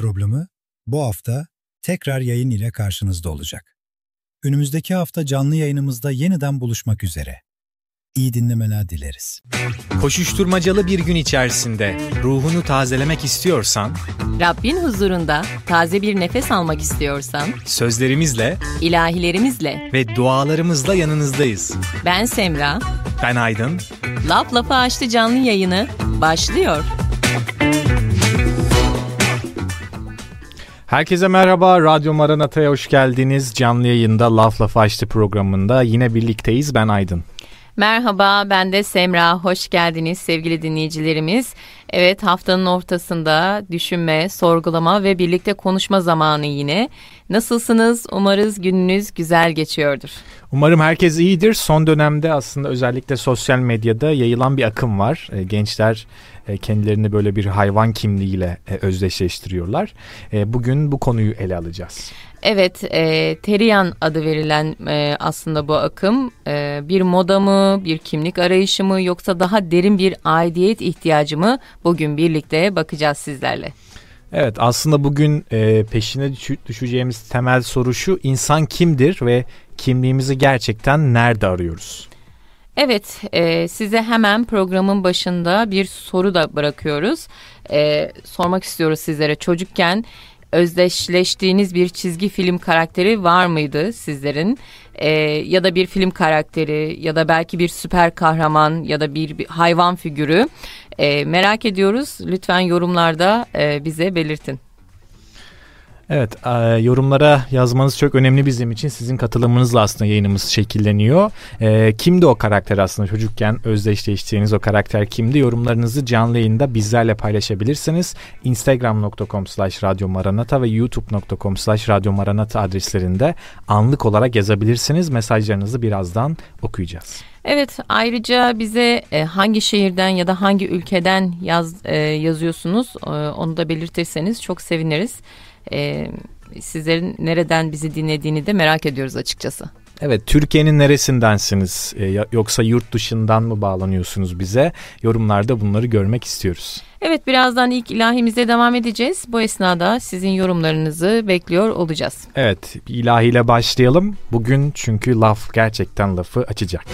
programı bu hafta tekrar yayın ile karşınızda olacak. Önümüzdeki hafta canlı yayınımızda yeniden buluşmak üzere. İyi dinlemeler dileriz. Koşuşturmacalı bir gün içerisinde ruhunu tazelemek istiyorsan, Rabbin huzurunda taze bir nefes almak istiyorsan, sözlerimizle, ilahilerimizle ve dualarımızla yanınızdayız. Ben Semra, Ben Aydın. Laf Lafı Açtı canlı yayını başlıyor. Herkese merhaba, Radyo Maranata'ya hoş geldiniz. Canlı yayında Laf Lafı Açtı programında yine birlikteyiz. Ben Aydın. Merhaba, ben de Semra. Hoş geldiniz sevgili dinleyicilerimiz. Evet, haftanın ortasında düşünme, sorgulama ve birlikte konuşma zamanı yine. Nasılsınız? Umarız gününüz güzel geçiyordur. Umarım herkes iyidir. Son dönemde aslında özellikle sosyal medyada yayılan bir akım var. Gençler kendilerini böyle bir hayvan kimliğiyle özdeşleştiriyorlar. Bugün bu konuyu ele alacağız. Evet, Teriyan adı verilen aslında bu akım bir moda mı, bir kimlik arayışı mı yoksa daha derin bir aidiyet ihtiyacı mı? Bugün birlikte bakacağız sizlerle. Evet, aslında bugün peşine düşeceğimiz temel soru şu: insan kimdir ve kimliğimizi gerçekten nerede arıyoruz? Evet, size hemen programın başında bir soru da bırakıyoruz. Sormak istiyoruz sizlere, çocukken özdeşleştiğiniz bir çizgi film karakteri var mıydı sizlerin? Ya da bir film karakteri ya da belki bir süper kahraman ya da bir hayvan figürü. Merak ediyoruz. Lütfen yorumlarda bize belirtin. Evet, yorumlara yazmanız çok önemli bizim için. Sizin katılımınızla aslında yayınımız şekilleniyor. Kimdi o karakter aslında çocukken özdeşleştiğiniz o karakter kimdi? Yorumlarınızı canlı yayında bizlerle paylaşabilirsiniz. Instagram.com/radyomaranata ve youtube.com/radyomaranata adreslerinde anlık olarak yazabilirsiniz. Mesajlarınızı birazdan okuyacağız. Evet, ayrıca bize hangi şehirden ya da hangi ülkeden yazıyorsunuz onu da belirtirseniz çok seviniriz. Sizlerin nereden bizi dinlediğini de merak ediyoruz açıkçası. Evet, Türkiye'nin neresindensiniz? Yoksa yurt dışından mı bağlanıyorsunuz bize? Yorumlarda bunları görmek istiyoruz. Evet, birazdan ilk ilahimize devam edeceğiz. Bu esnada sizin yorumlarınızı bekliyor olacağız. Evet, bir ilahiyle başlayalım. Bugün çünkü laf gerçekten lafı açacak.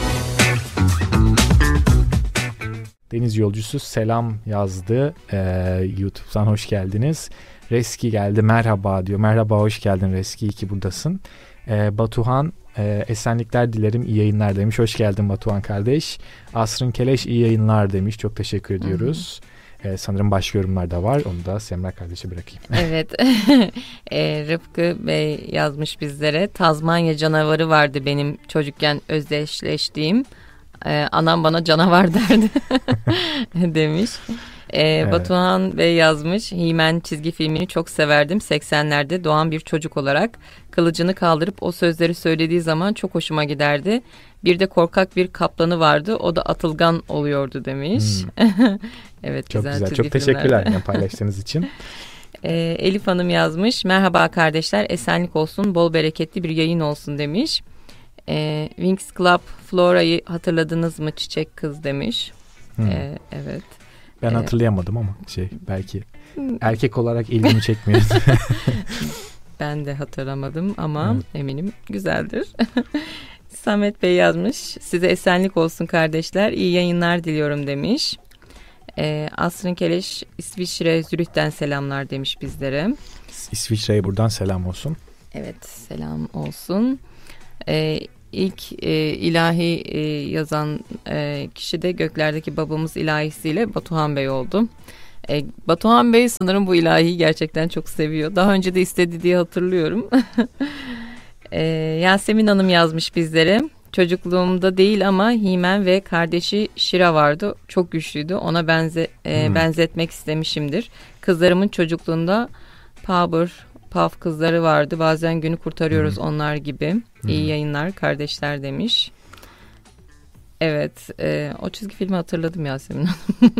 Deniz Yolcusu selam yazdı. YouTube'dan hoş geldiniz. Reski geldi, merhaba diyor. Merhaba, hoş geldin Reski, iyi ki buradasın. Batuhan, esenlikler dilerim, iyi yayınlar demiş. Hoş geldin Batuhan kardeş. Asrın Keleş, iyi yayınlar demiş. Çok teşekkür ediyoruz. Sanırım başka yorumlar da var. Onu da Semra kardeşe bırakayım. Evet. Rıfkı Bey yazmış bizlere. Tazmanya canavarı vardı benim çocukken özdeşleştiğim. Anam bana canavar derdi demiş. Evet. Batuhan Bey yazmış. He-Man çizgi filmini çok severdim. 80'lerde doğan bir çocuk olarak kılıcını kaldırıp o sözleri söylediği zaman çok hoşuma giderdi. Bir de korkak bir kaplanı vardı. O da Atılgan oluyordu demiş. Evet, çok güzel. Çizgi çok teşekkürler yani paylaştığınız için. Elif Hanım yazmış. Merhaba kardeşler. Esenlik olsun. Bol bereketli bir yayın olsun demiş. Wings Club Flora'yı hatırladınız mı çiçek kız demiş. Evet. Ben hatırlayamadım ama belki erkek olarak ilgimi çekmiyor. Ben de hatırlamadım ama eminim güzeldir. Samet Bey yazmış. Size esenlik olsun kardeşler. İyi yayınlar diliyorum demiş. Asrın Keleş İsviçre Zürih'ten selamlar demiş bizlere. İsviçre'ye buradan selam olsun. Evet, selam olsun. İlk ilahi yazan kişi de Göklerdeki Babamız ilahisiyle Batuhan Bey oldu. Batuhan Bey sanırım bu ilahiyi gerçekten çok seviyor. Daha önce de istedi diye hatırlıyorum. Yasemin Hanım yazmış bizlere. Çocukluğumda değil ama He-Man ve kardeşi Shira vardı. Çok güçlüydü. Ona benzetmek istemişimdir. Kızlarımın çocukluğunda Puff kızları vardı. Bazen günü kurtarıyoruz onlar gibi. İyi yayınlar kardeşler demiş. Evet, o çizgi filmi hatırladım Yasemin Hanım.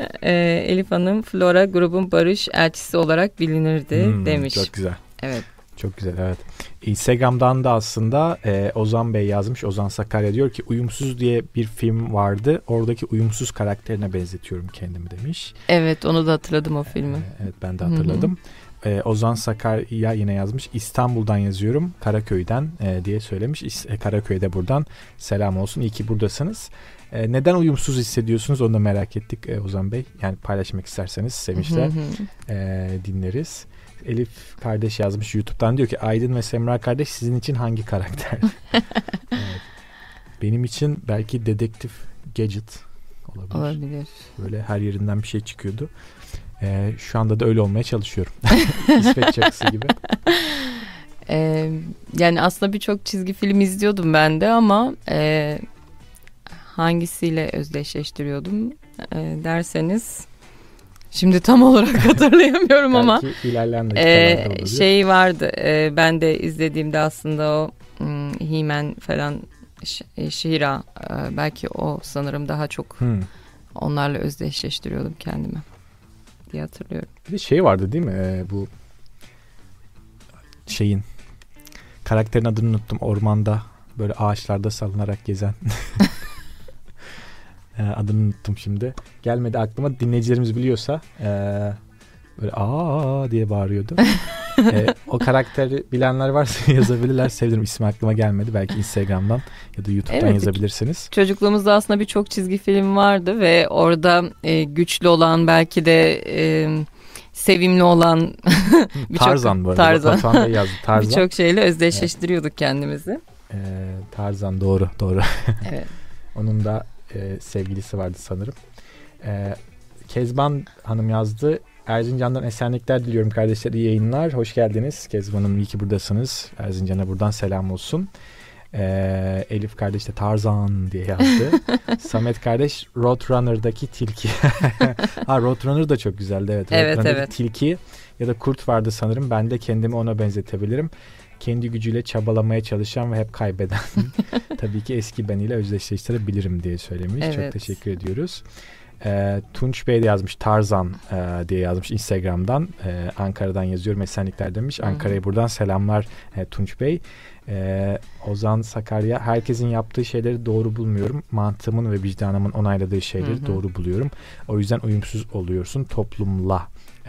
Elif Hanım, Flora grubun barış elçisi olarak bilinirdi demiş. Çok güzel. Evet. Çok güzel, evet. Instagram'dan da aslında Ozan Bey yazmış. Ozan Sakarya diyor ki Uyumsuz diye bir film vardı. Oradaki uyumsuz karakterine benzetiyorum kendimi demiş. Evet, onu da hatırladım o filmi. Evet, ben de hatırladım. Ozan Sakarya yine yazmış. İstanbul'dan yazıyorum, Karaköy'den diye söylemiş. Karaköy'de buradan selam olsun. İyi ki buradasınız. Neden uyumsuz hissediyorsunuz onu da merak ettik Ozan Bey. Yani paylaşmak isterseniz sevinçle dinleriz. Elif kardeş yazmış YouTube'dan, diyor ki Aydın ve Semra kardeş sizin için hangi karakter? Evet. Benim için belki dedektif Gadget olabilir. Böyle her yerinden bir şey çıkıyordu. Şu anda da öyle olmaya çalışıyorum. İsveç çakısı gibi. Yani aslında birçok çizgi film izliyordum ben de ama hangisiyle özdeşleştiriyordum derseniz şimdi tam olarak hatırlayamıyorum ama şey vardı, ben de izlediğimde aslında o He-Man falan, She-Ra, belki o sanırım daha çok onlarla özdeşleştiriyordum kendimi diye hatırlıyorum. Bir de şey vardı değil mi, bu şeyin karakterin adını unuttum, ormanda böyle ağaçlarda salınarak gezen adını unuttum şimdi. Gelmedi aklıma. Dinleyicilerimiz biliyorsa böyle aa diye bağırıyordu. O karakteri bilenler varsa yazabilirler. Sevinirim. İsmi aklıma gelmedi. Belki Instagram'dan ya da YouTube'dan yazabilirsiniz. Çocukluğumuzda aslında birçok çizgi film vardı ve orada güçlü olan, belki de sevimli olan Tarzan bu arada. Tarzan. Birçok şeyle özdeşleştiriyorduk kendimizi. Tarzan, doğru. Evet. Onun da sevgilisi vardı sanırım. Kezban Hanım yazdı. Erzincan'dan esenlikler diliyorum kardeşler, iyi yayınlar. Hoş geldiniz Kezban Hanım, iyi ki buradasınız. Erzincan'a buradan selam olsun. Elif kardeş de Tarzan diye yazdı. Samet kardeş Roadrunner'daki tilki. Roadrunner da çok güzeldi. Evet. Roadrunner'daki tilki ya da kurt vardı sanırım. Ben de kendimi ona benzetebilirim. Kendi gücüyle çabalamaya çalışan ve hep kaybeden. Tabii ki eski ben ile özdeşleştirebilirim diye söylemiş. Evet. Çok teşekkür ediyoruz. Tunç Bey de yazmış, Tarzan diye yazmış Instagram'dan. Ankara'dan yazıyorum, esenlikler demiş. Ankara'ya buradan selamlar Tunç Bey. Ozan Sakarya, herkesin yaptığı şeyleri doğru bulmuyorum. Mantığımın ve vicdanımın onayladığı şeyleri doğru buluyorum. O yüzden uyumsuz oluyorsun toplumla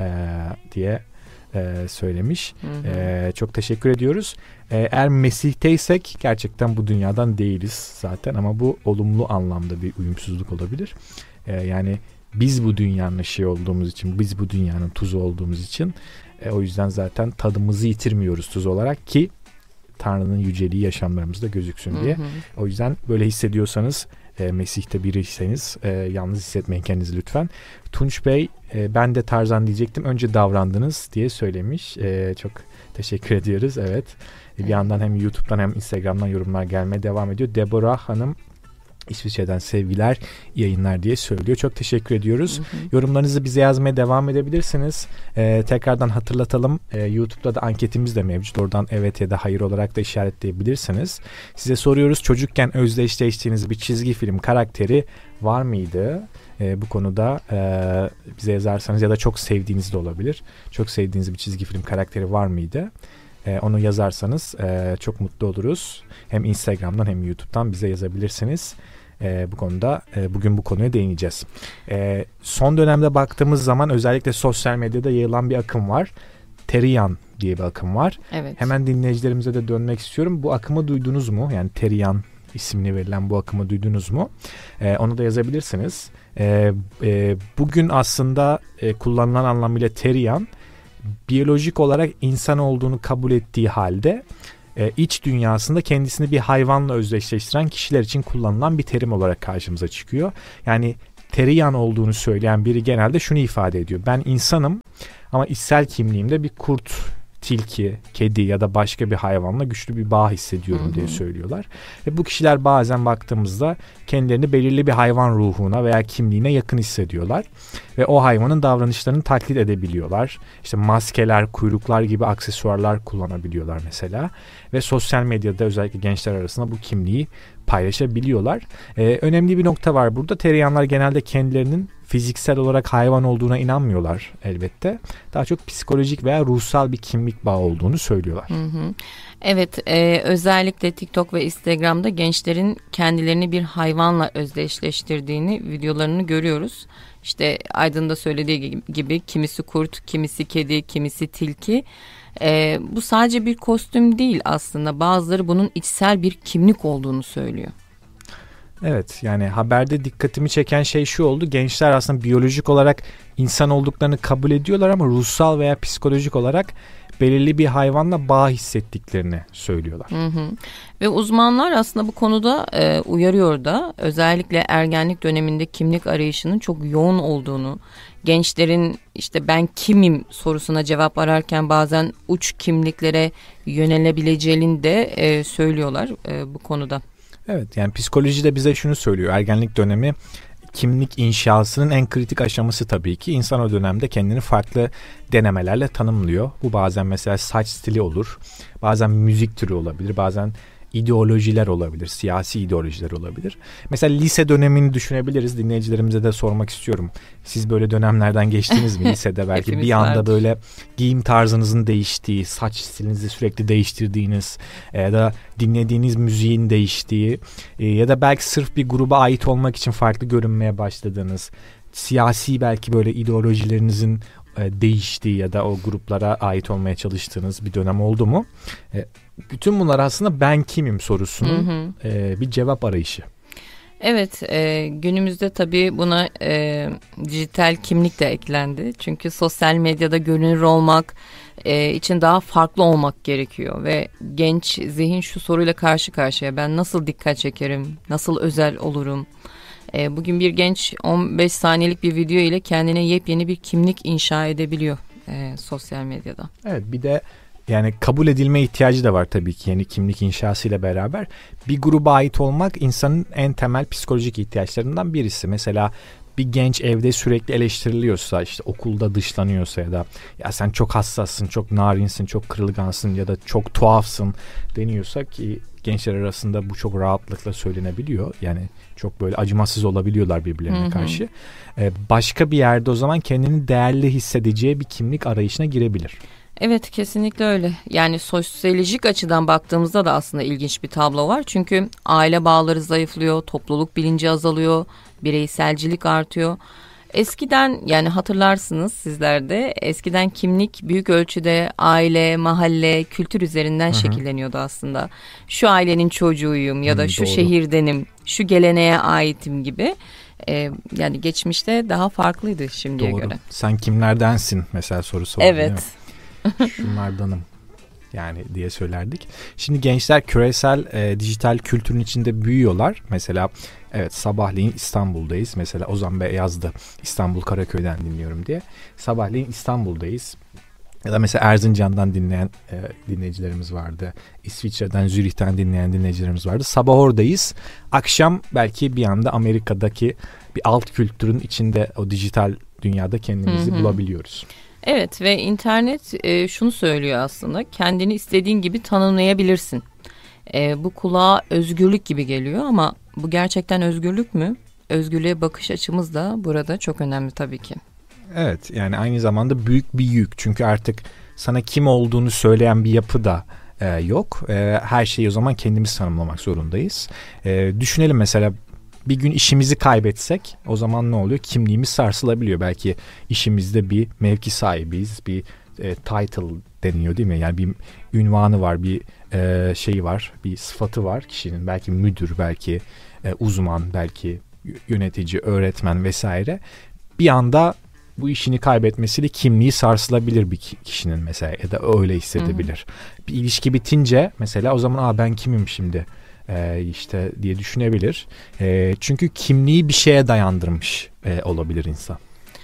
diye söylemiş. Çok teşekkür ediyoruz. Eğer Mesih'teysek gerçekten bu dünyadan değiliz zaten, ama bu olumlu anlamda bir uyumsuzluk olabilir. Yani biz bu dünyanın ışığı olduğumuz için, biz bu dünyanın tuzu olduğumuz için o yüzden zaten tadımızı yitirmiyoruz tuz olarak ki Tanrı'nın yüceliği yaşamlarımızda gözüksün diye. O yüzden böyle hissediyorsanız, Mesih'te biriyseniz yalnız hissetmeyin kendinizi lütfen. Tunç Bey, ben de Tarzan diyecektim, önce davrandınız diye söylemiş. Çok teşekkür ediyoruz. Evet. Bir yandan hem YouTube'dan hem Instagram'dan yorumlar gelmeye devam ediyor. Deborah Hanım İsviçre'den sevgiler, yayınlar diye söylüyor. Çok teşekkür ediyoruz. Yorumlarınızı bize yazmaya devam edebilirsiniz. Tekrardan hatırlatalım. YouTube'da da anketimiz de mevcut. Oradan evet ya da hayır olarak da işaretleyebilirsiniz. Size soruyoruz. Çocukken özdeşleştiğiniz bir çizgi film karakteri var mıydı? Bu konuda bize yazarsanız, ya da çok sevdiğiniz de olabilir. Çok sevdiğiniz bir çizgi film karakteri var mıydı? Onu yazarsanız çok mutlu oluruz. Hem Instagram'dan hem YouTube'dan bize yazabilirsiniz. Bu konuda bugün bu konuya değineceğiz. Son dönemde baktığımız zaman özellikle sosyal medyada yayılan bir akım var. Teriyan diye bir akım var. Evet. Hemen dinleyicilerimize de dönmek istiyorum. Bu akımı duydunuz mu? Yani Teriyan ismini verilen bu akımı duydunuz mu? Onu da yazabilirsiniz. Bugün aslında kullanılan anlamıyla Teriyan, biyolojik olarak insan olduğunu kabul ettiği halde iç dünyasında kendisini bir hayvanla özdeşleştiren kişiler için kullanılan bir terim olarak karşımıza çıkıyor. Yani Teriyan olduğunu söyleyen biri genelde şunu ifade ediyor: ben insanım ama içsel kimliğimde bir kurt, tilki, kedi ya da başka bir hayvanla güçlü bir bağ hissediyorum diye söylüyorlar. Ve bu kişiler bazen baktığımızda kendilerini belirli bir hayvan ruhuna veya kimliğine yakın hissediyorlar. Ve o hayvanın davranışlarını taklit edebiliyorlar. İşte maskeler, kuyruklar gibi aksesuarlar kullanabiliyorlar mesela. Ve sosyal medyada özellikle gençler arasında bu kimliği paylaşabiliyorlar. Önemli bir nokta var burada. Tereyağlar genelde kendilerinin fiziksel olarak hayvan olduğuna inanmıyorlar elbette. Daha çok psikolojik veya ruhsal bir kimlik bağı olduğunu söylüyorlar. Evet, özellikle TikTok ve Instagram'da gençlerin kendilerini bir hayvanla özdeşleştirdiğini, videolarını görüyoruz. İşte Aydın da söylediği gibi kimisi kurt, kimisi kedi, kimisi tilki. Bu sadece bir kostüm değil aslında. Bazıları bunun içsel bir kimlik olduğunu söylüyor. Evet, yani haberde dikkatimi çeken şey şu oldu. Gençler aslında biyolojik olarak insan olduklarını kabul ediyorlar ama ruhsal veya psikolojik olarak belirli bir hayvanla bağ hissettiklerini söylüyorlar. Ve uzmanlar aslında bu konuda uyarıyor da, özellikle ergenlik döneminde kimlik arayışının çok yoğun olduğunu, gençlerin işte ben kimim sorusuna cevap ararken bazen uç kimliklere yönelebileceğini de söylüyorlar bu konuda. Evet, yani psikoloji de bize şunu söylüyor. Ergenlik dönemi kimlik inşasının en kritik aşaması tabii ki. İnsan o dönemde kendini farklı denemelerle tanımlıyor. Bu bazen mesela saç stili olur. Bazen müzik türü olabilir. Bazen ideolojiler olabilir. Siyasi ideolojiler olabilir. Mesela lise dönemini düşünebiliriz. Dinleyicilerimize de sormak istiyorum. Siz böyle dönemlerden geçtiniz mi lisede? Belki bir anda böyle giyim tarzınızın değiştiği, saç stilinizi sürekli değiştirdiğiniz ya da dinlediğiniz müziğin değiştiği ya da belki sırf bir gruba ait olmak için farklı görünmeye başladığınız, siyasi belki böyle ideolojilerinizin değiştiği ya da o gruplara ait olmaya çalıştığınız bir dönem oldu mu? Bütün bunlar aslında ben kimim sorusunun bir cevap arayışı. Evet, günümüzde tabii buna dijital kimlik de eklendi. Çünkü sosyal medyada görünür olmak için daha farklı olmak gerekiyor. Ve genç zihin şu soruyla karşı karşıya: ben nasıl dikkat çekerim, nasıl özel olurum? Bugün bir genç 15 saniyelik bir video ile kendine yepyeni bir kimlik inşa edebiliyor sosyal medyada. Evet, bir de yani kabul edilme ihtiyacı da var tabii ki yeni kimlik inşasıyla beraber. Bir gruba ait olmak insanın en temel psikolojik ihtiyaçlarından birisi. Mesela bir genç evde sürekli eleştiriliyorsa, işte okulda dışlanıyorsa ya da ya sen çok hassassın, çok narinsin, çok kırılgansın ya da çok tuhafsın deniyorsa, ki gençler arasında bu çok rahatlıkla söylenebiliyor. Yani çok böyle acımasız olabiliyorlar birbirlerine karşı. Başka bir yerde o zaman kendini değerli hissedeceği bir kimlik arayışına girebilir. Evet, kesinlikle öyle. Yani sosyolojik açıdan baktığımızda da aslında ilginç bir tablo var. Çünkü aile bağları zayıflıyor, topluluk bilinci azalıyor, bireyselcilik artıyor. Eskiden, yani hatırlarsınız sizler de, eskiden kimlik büyük ölçüde aile, mahalle, kültür üzerinden şekilleniyordu aslında. Şu ailenin çocuğuyum ya da şu doğru. şehirdenim, şu geleneğe aitim gibi. Yani geçmişte daha farklıydı şimdiye Doğru. göre. Sen kimlerdensin mesela sorusu var. Evet. Şunlardanım yani diye söylerdik. Şimdi gençler küresel dijital kültürün içinde büyüyorlar. Mesela evet, sabahleyin İstanbul'dayız. Mesela Ozan Bey yazdı, İstanbul Karaköy'den dinliyorum diye. Sabahleyin İstanbul'dayız. Ya da mesela Erzincan'dan dinleyen dinleyicilerimiz vardı. İsviçre'den, Zürih'ten dinleyen dinleyicilerimiz vardı. Sabah oradayız. Akşam belki bir anda Amerika'daki bir alt kültürün içinde, o dijital dünyada kendimizi bulabiliyoruz. Evet, ve internet şunu söylüyor aslında: kendini istediğin gibi tanımlayabilirsin. Bu kulağa özgürlük gibi geliyor ama bu gerçekten özgürlük mü? Özgürlüğe bakış açımız da burada çok önemli tabii ki. Evet, yani aynı zamanda büyük bir yük. Çünkü artık sana kim olduğunu söyleyen bir yapı da yok. Her şeyi o zaman kendimiz tanımlamak zorundayız. Düşünelim mesela, bir gün işimizi kaybetsek o zaman ne oluyor? Kimliğimiz sarsılabiliyor. Belki işimizde bir mevki sahibiyiz, bir title deniyor değil mi? Yani bir ünvanı var, bir şeyi var, bir sıfatı var kişinin. Belki müdür, belki uzman, belki yönetici, öğretmen vesaire. Bir anda bu işini kaybetmesiyle kimliği sarsılabilir bir kişinin mesela, ya da öyle hissedebilir. Bir ilişki bitince mesela o zaman ben kimim şimdi? İşte diye düşünebilir. Çünkü kimliği bir şeye dayandırmış olabilir insan.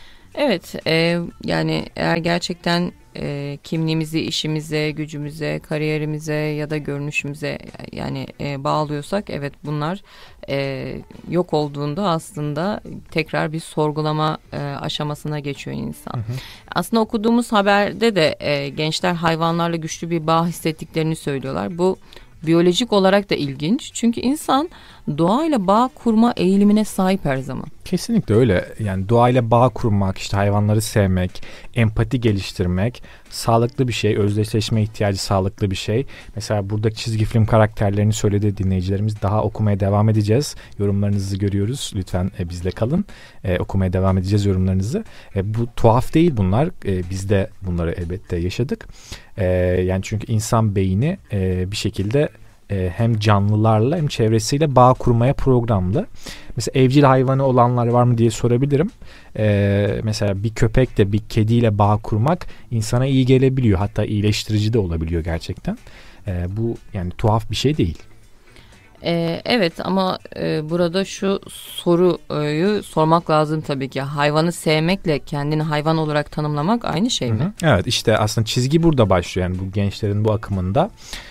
Evet, yani eğer gerçekten kimliğimizi işimize, gücümüze, kariyerimize ya da görünüşümüze yani bağlıyorsak, evet, bunlar yok olduğunda aslında tekrar bir sorgulama aşamasına geçiyor insan. Aslında okuduğumuz haberde de gençler hayvanlarla güçlü bir bağ hissettiklerini söylüyorlar. Bu biyolojik olarak da ilginç. Çünkü insan doğayla bağ kurma eğilimine sahip her zaman. Kesinlikle öyle. Yani doğayla bağ kurmak, işte hayvanları sevmek, empati geliştirmek sağlıklı bir şey. Özdeşleşme ihtiyacı sağlıklı bir şey. Mesela burada çizgi film karakterlerini söyledi dinleyicilerimiz. Daha okumaya devam edeceğiz. Yorumlarınızı görüyoruz. Lütfen bizle kalın. Okumaya devam edeceğiz yorumlarınızı. Bu tuhaf değil bunlar. Biz de bunları elbette yaşadık. Yani çünkü insan beyni bir şekilde hem canlılarla hem çevresiyle bağ kurmaya programlı. Mesela evcil hayvanı olanlar var mı diye sorabilirim. Mesela bir köpekle bir kediyle bağ kurmak insana iyi gelebiliyor. Hatta iyileştirici de olabiliyor gerçekten. Bu yani tuhaf bir şey değil. Evet ama burada şu soruyu sormak lazım tabii ki. Hayvanı sevmekle kendini hayvan olarak tanımlamak aynı şey mi? Evet, işte aslında çizgi burada başlıyor. Yani bu gençlerin bu akımında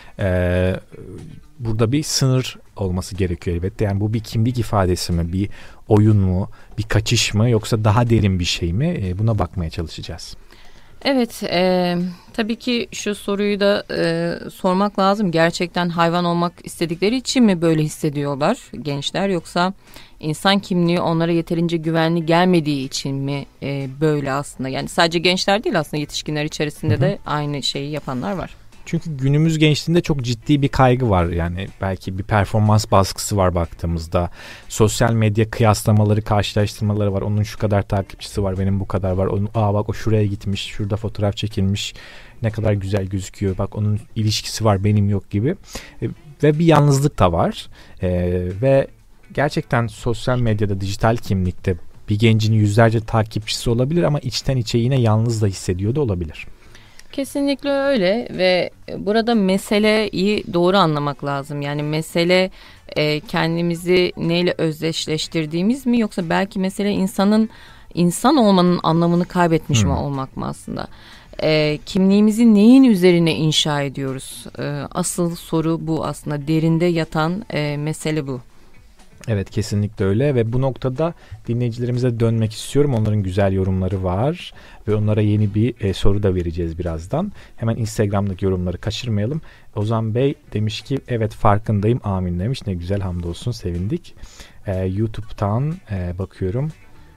burada bir sınır olması gerekiyor elbette. Yani bu bir kimlik ifadesi mi, bir oyun mu, bir kaçış mı, yoksa daha derin bir şey mi? Buna bakmaya çalışacağız. Evet, tabii ki şu soruyu da sormak lazım. Gerçekten hayvan olmak istedikleri için mi böyle hissediyorlar gençler, yoksa insan kimliği onlara yeterince güvenli gelmediği için mi böyle aslında? Yani sadece gençler değil, aslında yetişkinler içerisinde de aynı şeyi yapanlar var. Çünkü günümüz gençliğinde çok ciddi bir kaygı var. Yani belki bir performans baskısı var baktığımızda. Sosyal medya kıyaslamaları, karşılaştırmaları var. Onun şu kadar takipçisi var, benim bu kadar var. Bak o şuraya gitmiş, şurada fotoğraf çekilmiş. Ne kadar güzel gözüküyor. Bak onun ilişkisi var, benim yok gibi. Ve bir yalnızlık da var. Ve gerçekten sosyal medyada, dijital kimlikte bir gencin yüzlerce takipçisi olabilir ama içten içe yine yalnız da hissediyor da olabilir. Kesinlikle öyle ve burada meseleyi doğru anlamak lazım. Yani mesele kendimizi neyle özdeşleştirdiğimiz mi, yoksa belki mesele insan olmanın anlamını kaybetmiş mi olmak mı aslında? Kimliğimizi neyin üzerine inşa ediyoruz? Asıl soru bu aslında, derinde yatan mesele bu. Evet, kesinlikle öyle ve bu noktada dinleyicilerimize dönmek istiyorum. Onların güzel yorumları var ve onlara yeni bir soru da vereceğiz birazdan. Hemen Instagram'daki yorumları kaçırmayalım. Ozan Bey demiş ki evet farkındayım, amin demiş. Ne güzel, hamdolsun, sevindik. YouTube'dan bakıyorum.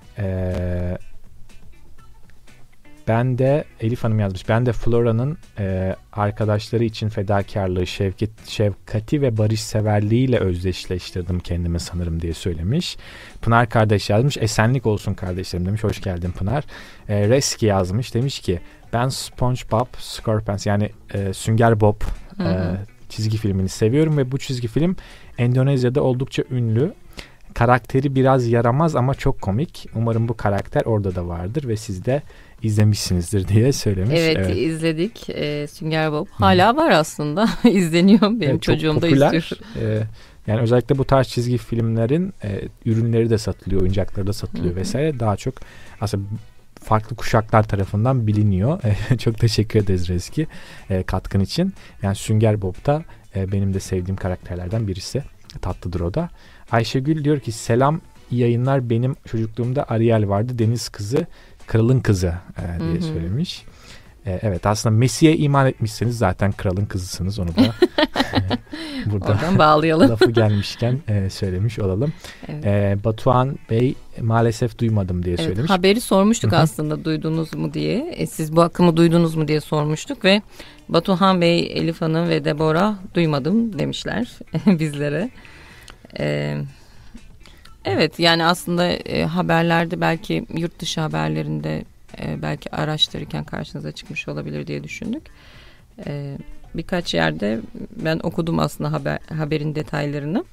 Ben de Elif Hanım yazmış. Ben de Flora'nın arkadaşları için fedakarlığı, şefkati ve barışseverliğiyle özdeşleştirdim kendimi sanırım diye söylemiş. Pınar kardeş yazmış. Esenlik olsun kardeşlerim demiş. Hoş geldin Pınar. Reski yazmış. Demiş ki ben SpongeBob SquarePants yani Sünger Bob çizgi filmini seviyorum ve bu çizgi film Endonezya'da oldukça ünlü. Karakteri biraz yaramaz ama çok komik. Umarım bu karakter orada da vardır ve siz de izlemişsinizdir diye söylemiş. Evet. izledik. Sünger Bob. Hala var aslında. İzleniyor. Benim çocuğum da izliyor. Yani özellikle bu tarz çizgi filmlerin ürünleri de satılıyor, oyuncakları da satılıyor vesaire. Daha çok aslında farklı kuşaklar tarafından biliniyor. Çok teşekkür ederiz Rezki katkın için. Yani Sünger Bob da benim de sevdiğim karakterlerden birisi. Tatlıdır o da. Ayşegül diyor ki selam, iyi yayınlar, benim çocukluğumda Ariel vardı, deniz kızı, kralın kızı diye söylemiş. Evet, aslında Mesih'e iman etmişseniz zaten kralın kızısınız, onu da burada oradan bağlayalım. Lafı gelmişken söylemiş olalım. Evet. Batuhan Bey maalesef duymadım diye söylemiş. Haberi sormuştuk aslında, duydunuz mu diye. Siz bu akımı duydunuz mu diye sormuştuk ve Batuhan Bey, Elif Hanım ve Deborah duymadım demişler bizlere. Evet, yani aslında haberlerde, belki yurt dışı haberlerinde belki araştırırken karşınıza çıkmış olabilir diye düşündük. Birkaç yerde ben okudum aslında haberin detaylarını.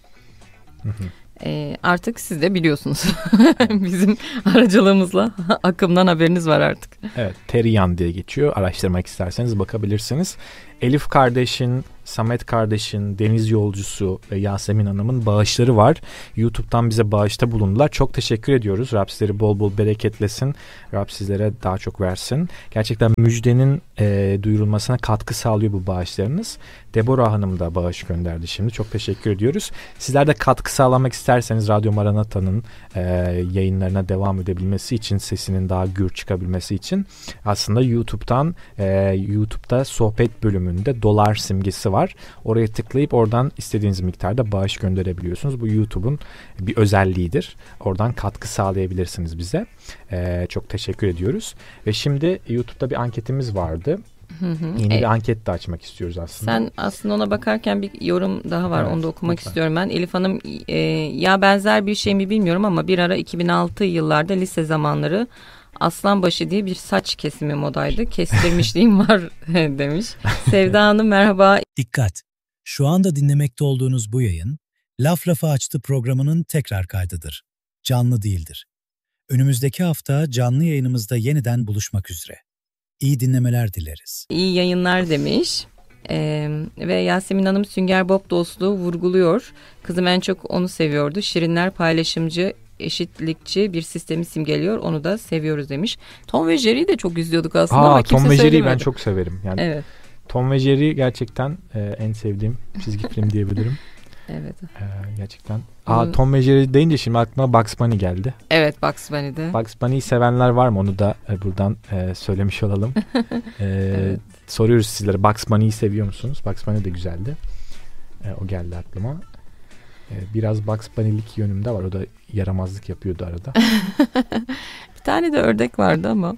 Artık siz de biliyorsunuz. Bizim aracılığımızla akımdan haberiniz var artık. Evet, Teriyan diye geçiyor. Araştırmak isterseniz bakabilirsiniz. Elif kardeşin, Samet kardeşin, Deniz Yolcusu ve Yasemin Hanım'ın bağışları var. YouTube'dan bize bağışta bulundular. Çok teşekkür ediyoruz. Rab sizleri bol bol bereketlesin. Rab sizlere daha çok versin. Gerçekten müjdenin duyurulmasına katkı sağlıyor bu bağışlarınız. Deborah Hanım da bağış gönderdi şimdi. Çok teşekkür ediyoruz. Sizler de katkı sağlamak isterseniz Radyo Maranata'nın yayınlarına devam edebilmesi için, sesinin daha gür çıkabilmesi için aslında YouTube'da sohbet bölümünde dolar simgesi sayfası var. Oraya tıklayıp oradan istediğiniz miktarda bağış gönderebiliyorsunuz. Bu YouTube'un bir özelliğidir. Oradan katkı sağlayabilirsiniz bize. Çok teşekkür ediyoruz. Ve şimdi YouTube'da bir anketimiz vardı. Yeni bir anket de açmak istiyoruz aslında. Sen aslında ona bakarken bir yorum daha var. Evet, onu da okumak lütfen. istiyorum ben. Elif Hanım ya benzer bir şey mi bilmiyorum ama bir ara 2006 yıllarda lise zamanları Aslanbaşı diye bir saç kesimi modaydı. Kestirmişliğim var demiş. Sevda Hanım merhaba. Dikkat! Şu anda dinlemekte olduğunuz bu yayın, Laf Lafı Açtı programının tekrar kaydıdır. Canlı değildir. Önümüzdeki hafta canlı yayınımızda yeniden buluşmak üzere. İyi dinlemeler dileriz. İyi yayınlar demiş. Ve Yasemin Hanım Sünger Bob dostluğu vurguluyor. Kızım en çok onu seviyordu. Şirinler paylaşımcı, eşitlikçi bir sistemi simgeliyor. Onu da seviyoruz demiş. Tom ve Jerry'yi de çok izliyorduk aslında ama kimse Tom ve Jerry'yi söylemedi. ben çok severim. Yani Evet. Tom ve Jerry gerçekten en sevdiğim çizgi film diyebilirim. Evet. Gerçekten. Tom ve Jerry deyince şimdi aklıma Bugs Bunny geldi. Evet, Bugs Bunny'de. Bugs Bunny'yi sevenler var mı? Onu da buradan söylemiş olalım. Evet. Soruyoruz sizlere. Bugs Bunny'yi seviyor musunuz? Bugs Bunny de güzeldi. O geldi aklıma. Biraz Bugs Bunny'lik yönümde var. O da yaramazlık yapıyordu arada. Bir tane de ördek vardı ama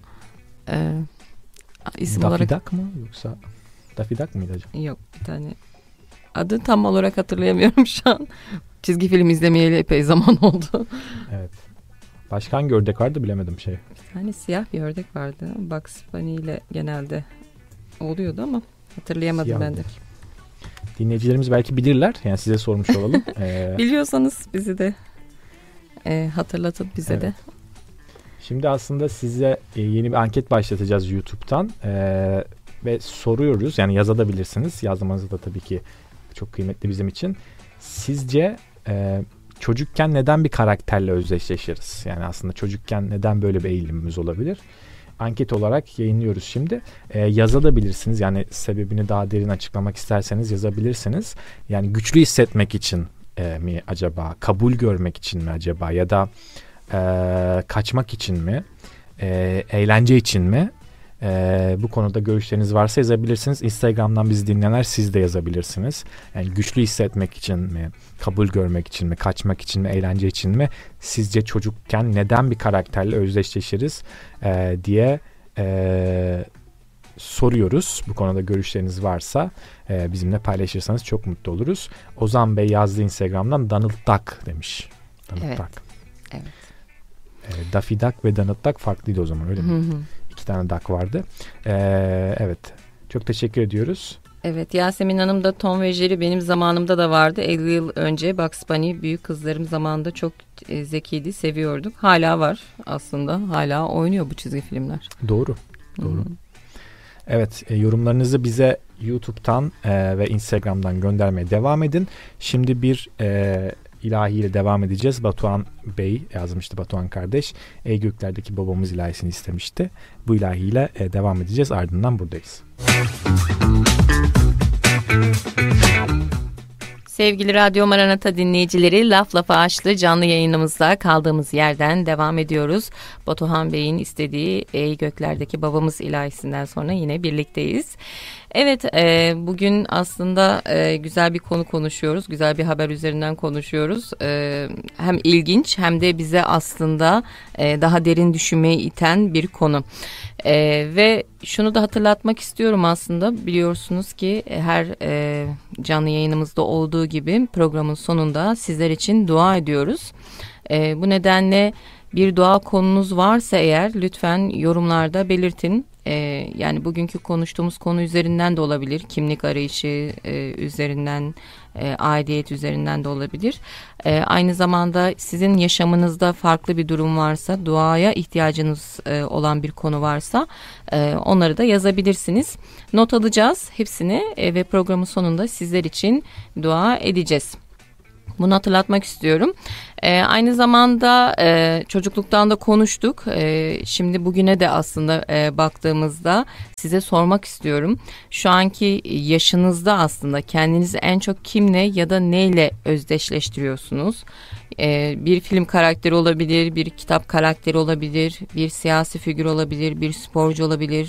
isim Daffy olarak... Duck mı? Yoksa Daffy Duck mıydı acaba? Yok, bir tane. Adı tam olarak hatırlayamıyorum şu an. Çizgi film izlemeyeli epey zaman oldu. Evet. Başka hangi ördek vardı bilemedim şey. Bir tane siyah bir ördek vardı. Bugs Bunny ile genelde oluyordu ama hatırlayamadım Siyah ben de. ördek. Dinleyicilerimiz belki bilirler. Yani size sormuş olalım. Biliyorsanız bizi de hatırlatın bize de. Şimdi aslında size yeni bir anket başlatacağız YouTube'dan. Ve soruyoruz. Yani yazabilirsiniz. Yazmanız da tabii ki çok kıymetli bizim için. Sizce çocukken neden bir karakterle özdeşleşiriz? Yani aslında çocukken neden böyle bir eğilimimiz olabilir? Anket olarak yayınlıyoruz şimdi. Yazabilirsiniz. Yani sebebini daha derin açıklamak isterseniz yazabilirsiniz. Yani güçlü hissetmek için mi acaba? Kabul görmek için mi acaba? Ya da kaçmak için mi? Eğlence için mi? Bu konuda görüşleriniz varsa yazabilirsiniz. Instagram'dan bizi dinleyenler siz de yazabilirsiniz. Yani güçlü hissetmek için mi? Kabul görmek için mi? Kaçmak için mi? Eğlence için mi? Sizce çocukken neden bir karakterle özdeşleşiriz diye soruyoruz. Bu konuda görüşleriniz varsa bizimle paylaşırsanız çok mutlu oluruz. Ozan Bey yazdı Instagram'dan Donald Duck demiş. Donald Evet. Duck. Evet. Daffy Duck ve Donald Duck farklıydı o zaman öyle mi? İki tane duck vardı. Evet. Çok teşekkür ediyoruz. Evet, Yasemin Hanım da Tom ve Jerry benim zamanımda da vardı. 50 yıl önce Bugs Bunny büyük kızlarım zamanında çok zekiydi, seviyorduk. Hala var aslında. Hala oynuyor bu çizgi filmler. Doğru. Evet, yorumlarınızı bize YouTube'dan ve Instagram'dan göndermeye devam edin. Şimdi bir ilahiyle devam edeceğiz. Batuhan Bey yazmıştı, Batuhan kardeş. Ey göklerdeki babamız ilahisini istemişti. Bu ilahiyle devam edeceğiz. Ardından buradayız. Sevgili Radyo Maranata dinleyicileri, Laf Lafa Açtı canlı yayınımızda kaldığımız yerden devam ediyoruz. Batuhan Bey'in istediği Ey Göklerdeki Babamız ilahisinden sonra yine birlikteyiz. Evet, bugün aslında güzel bir konu konuşuyoruz. Güzel bir haber üzerinden konuşuyoruz. Hem ilginç hem de bize aslında daha derin düşünmeye iten bir konu. Ve şunu da hatırlatmak istiyorum aslında. Biliyorsunuz ki her canlı yayınımızda olduğu gibi programın sonunda sizler için dua ediyoruz. Bu nedenle bir dua konunuz varsa eğer lütfen yorumlarda belirtin. Yani bugünkü konuştuğumuz konu üzerinden de olabilir. Kimlik arayışı üzerinden, aidiyet üzerinden de olabilir. Aynı zamanda sizin yaşamınızda farklı bir durum varsa, duaya ihtiyacınız olan bir konu varsa onları da yazabilirsiniz. Not alacağız hepsini ve programın sonunda sizler için dua edeceğiz. Bunu hatırlatmak istiyorum. Aynı zamanda çocukluktan da konuştuk. Şimdi bugüne de aslında baktığımızda size sormak istiyorum. Şu anki yaşınızda aslında kendinizi en çok kimle ya da neyle özdeşleştiriyorsunuz? Bir film karakteri olabilir, bir kitap karakteri olabilir, bir siyasi figür olabilir, bir sporcu olabilir,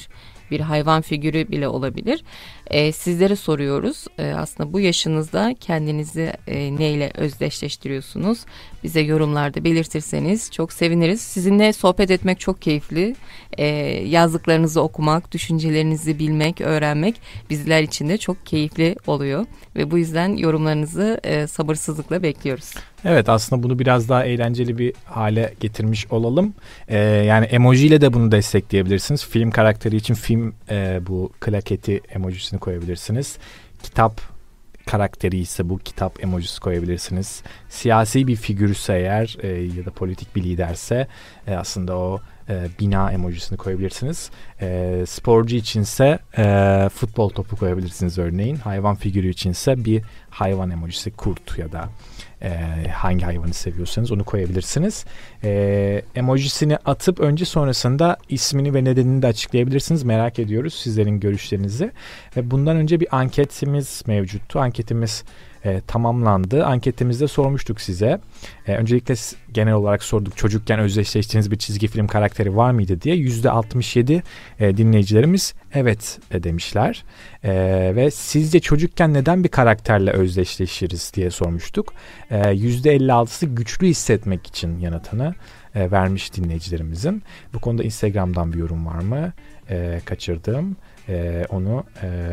bir hayvan figürü bile olabilir. Sizlere soruyoruz. Aslında bu yaşınızda kendinizi neyle özdeşleştiriyorsunuz? Bize yorumlarda belirtirseniz çok seviniriz. Sizinle sohbet etmek çok keyifli. Yazdıklarınızı okumak, düşüncelerinizi bilmek, öğrenmek bizler için de çok keyifli oluyor. Ve bu yüzden yorumlarınızı sabırsızlıkla bekliyoruz. Evet, aslında bunu biraz daha eğlenceli bir hale getirmiş olalım. Yani emoji ile de bunu destekleyebilirsiniz. Film karakteri için bu klaketi emojisini koyabilirsiniz. Kitap karakteri ise bu kitap emojisi koyabilirsiniz. Siyasi bir figürse eğer ya da politik bir liderse aslında o bina emojisini koyabilirsiniz. Sporcu içinse futbol topu koyabilirsiniz örneğin. Hayvan figürü içinse bir hayvan emojisi, kurt ya da hangi hayvanı seviyorsanız onu koyabilirsiniz. Emojisini atıp önce sonrasında ismini ve nedenini de açıklayabilirsiniz. Merak ediyoruz sizlerin görüşlerinizi. Ve bundan önce bir anketimiz mevcuttu. Anketimiz tamamlandı. Anketimizde sormuştuk size. Öncelikle genel olarak sorduk, çocukken özdeşleştiğiniz bir çizgi film karakteri var mıydı diye. %67 dinleyicilerimiz evet demişler. Ve sizce çocukken neden bir karakterle özdeşleşiriz diye sormuştuk. %56'sı güçlü hissetmek için yanıtını vermiş dinleyicilerimizin. Bu konuda Instagram'dan bir yorum var mı? Kaçırdım. Onu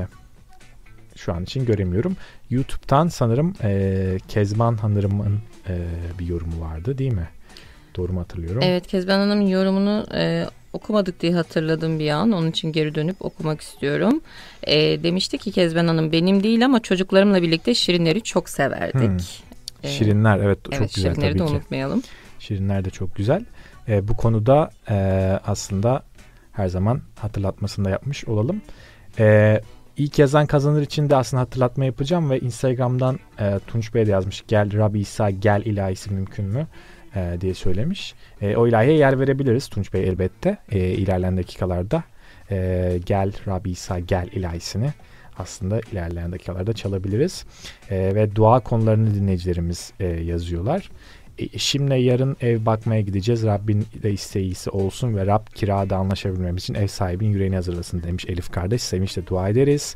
şu an için göremiyorum. YouTube'dan sanırım Kezban Hanım'ın bir yorumu vardı değil mi? Doğru mu hatırlıyorum? Evet, Kezban Hanım'ın yorumunu okumadık diye hatırladım bir an. Onun için geri dönüp okumak istiyorum. Demişti ki Kezban Hanım, benim değil ama çocuklarımla birlikte şirinleri çok severdik. Şirinler evet çok güzel tabii ki. Şirinleri de unutmayalım. Şirinler de çok güzel. Bu konuda aslında her zaman hatırlatmasını da yapmış olalım. İlk yazan kazanır için de aslında hatırlatma yapacağım ve Instagram'dan Tunç Bey de yazmış. Gel Rabbi İsa gel ilahisi mümkün mü diye söylemiş. O ilahiye yer verebiliriz Tunç Bey elbette ilerleyen dakikalarda. Gel Rabbi İsa gel ilahisini aslında ilerleyen dakikalarda çalabiliriz. Ve dua konularını dinleyicilerimiz yazıyorlar. Eşimle yarın ev bakmaya gideceğiz. Rabbin de isteğisi olsun ve Rab kirada anlaşabilmemiz için ev sahibinin yüreğini hazırlasın demiş Elif kardeş. Sevinçle dua ederiz.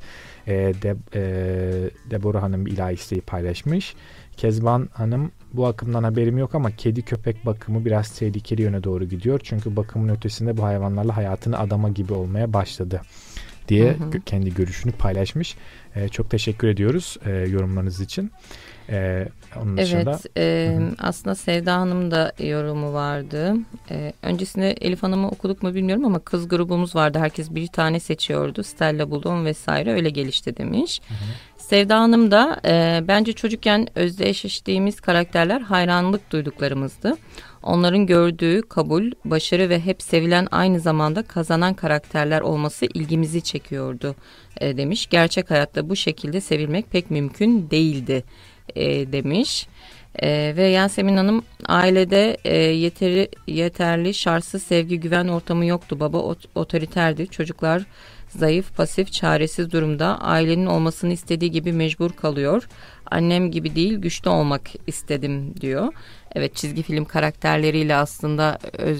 Deborah Hanım bir ilahi isteği paylaşmış. Kezban Hanım, bu akımdan haberim yok ama kedi köpek bakımı biraz tehlikeli yöne doğru gidiyor. Çünkü bakımın ötesinde bu hayvanlarla hayatını adama gibi olmaya başladı diye kendi görüşünü paylaşmış. Çok teşekkür ediyoruz yorumlarınız için. Onun dışında... Aslında Sevda Hanım da yorumu vardı. Öncesinde Elif Hanım'ı okuduk mu bilmiyorum ama kız grubumuz vardı. Herkes bir tane seçiyordu. Stella Bulon vesaire öyle gelişti demiş. Sevda Hanım da bence çocukken özdeşleştiğimiz karakterler hayranlık duyduklarımızdı. Onların gördüğü kabul, başarı ve hep sevilen aynı zamanda kazanan karakterler olması ilgimizi çekiyordu demiş. Gerçek hayatta bu şekilde sevilmek pek mümkün değildi demiş. Ve Yasemin Hanım, ailede yeterli şartsız sevgi güven ortamı yoktu. Baba otoriterdi. Çocuklar zayıf, pasif, çaresiz durumda. Ailenin olmasını istediği gibi mecbur kalıyor. Annem gibi değil, güçlü olmak istedim diyor. Evet, çizgi film karakterleriyle aslında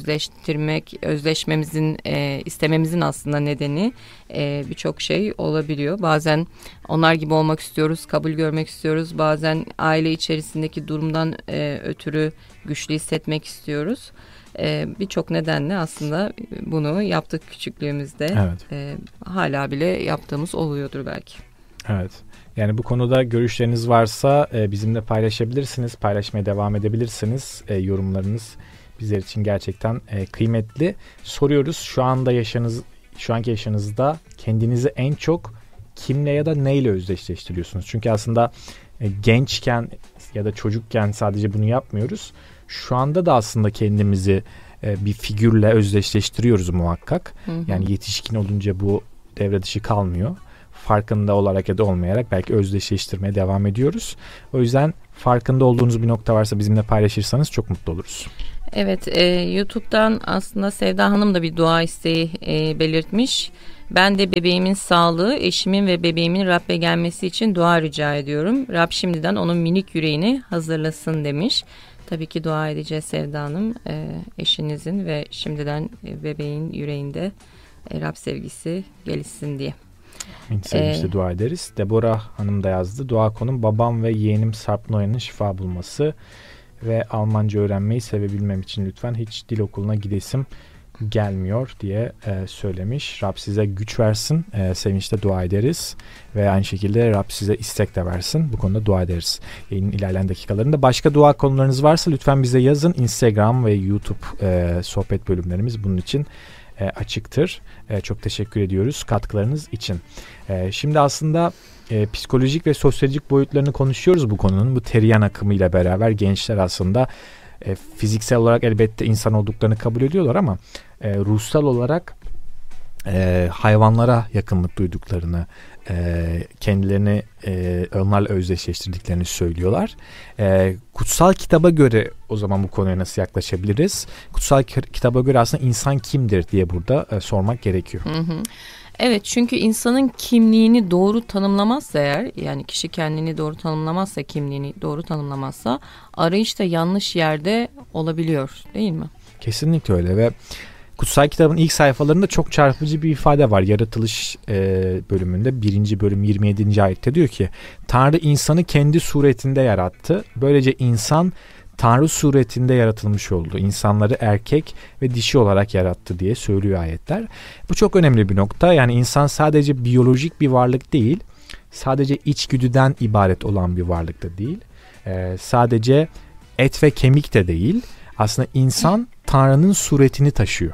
özleşmemizin, istememizin aslında nedeni birçok şey olabiliyor. Bazen onlar gibi olmak istiyoruz, kabul görmek istiyoruz. Bazen aile içerisindeki durumdan ötürü güçlü hissetmek istiyoruz. Birçok nedenle aslında bunu yaptık küçüklüğümüzde. Evet. Hala bile yaptığımız oluyordur belki. Evet. Yani bu konuda görüşleriniz varsa bizimle paylaşabilirsiniz. Paylaşmaya devam edebilirsiniz. Yorumlarınız bizler için gerçekten kıymetli. Soruyoruz, şu anki yaşınızda kendinizi en çok kimle ya da neyle özdeşleştiriyorsunuz? Çünkü aslında gençken ya da çocukken sadece bunu yapmıyoruz. Şu anda da aslında kendimizi bir figürle özdeşleştiriyoruz muhakkak. Yani yetişkin olunca bu devre dışı kalmıyor. Farkında olarak ya da olmayarak belki özdeşleştirmeye devam ediyoruz. O yüzden farkında olduğunuz bir nokta varsa bizimle paylaşırsanız çok mutlu oluruz. Evet, YouTube'dan aslında Sevda Hanım da bir dua isteği belirtmiş. Ben de bebeğimin sağlığı, eşimin ve bebeğimin Rab'be gelmesi için dua rica ediyorum. Rab şimdiden onun minik yüreğini hazırlasın demiş. Tabii ki dua edeceğiz Sevda Hanım, eşinizin ve şimdiden bebeğin yüreğinde Rab sevgisi gelişsin diye. Sevgisiyle dua ederiz. Deborah Hanım da yazdı. Dua konum babam ve yeğenim Sarp Noyan'ın şifa bulması ve Almanca öğrenmeyi sevebilmem için lütfen hiç dil okuluna gidesim gelmiyor diye söylemiş. Rab size güç versin. Sevinçle dua ederiz. Ve aynı şekilde Rab size istek de versin. Bu konuda dua ederiz. Yayının ilerleyen dakikalarında başka dua konularınız varsa lütfen bize yazın. Instagram ve YouTube sohbet bölümlerimiz bunun için açıktır. Çok teşekkür ediyoruz katkılarınız için. Şimdi aslında psikolojik ve sosyolojik boyutlarını konuşuyoruz bu konunun. Bu Teriyan akımıyla beraber gençler aslında fiziksel olarak elbette insan olduklarını kabul ediyorlar ama ruhsal olarak hayvanlara yakınlık duyduklarını, kendilerini onlarla özdeşleştirdiklerini söylüyorlar. Kutsal kitaba göre o zaman bu konuya nasıl yaklaşabiliriz? Kutsal kitaba göre aslında insan kimdir diye burada sormak gerekiyor. Evet, çünkü insanın kimliğini doğru tanımlamazsa eğer, yani kişi kendini doğru tanımlamazsa, kimliğini doğru tanımlamazsa arayış da yanlış yerde olabiliyor, değil mi? Kesinlikle öyle ve Kutsal kitabın ilk sayfalarında çok çarpıcı bir ifade var. Yaratılış bölümünde 1. bölüm 27. ayette diyor ki Tanrı insanı kendi suretinde yarattı. Böylece insan Tanrı suretinde yaratılmış oldu. İnsanları erkek ve dişi olarak yarattı diye söylüyor ayetler. Bu çok önemli bir nokta. Yani insan sadece biyolojik bir varlık değil. Sadece içgüdüden ibaret olan bir varlık da değil. Sadece et ve kemik de değil. Aslında insan Tanrı'nın suretini taşıyor.